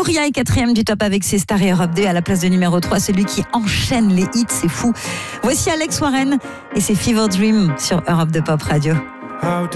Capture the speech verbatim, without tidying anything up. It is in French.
Ouria est quatrième du top avec ses stars et Europe deux à la place de numéro trois, celui qui enchaîne les hits, c'est fou. Voici Alex Warren et ses Fever Dream sur Europe deux Pop Radio.